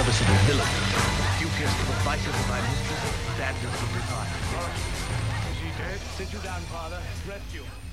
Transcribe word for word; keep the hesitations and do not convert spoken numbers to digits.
serviceable villain. Duteous to the vices of my mistress, standards of desire. Is he dead? Sit you down, father. Rest you.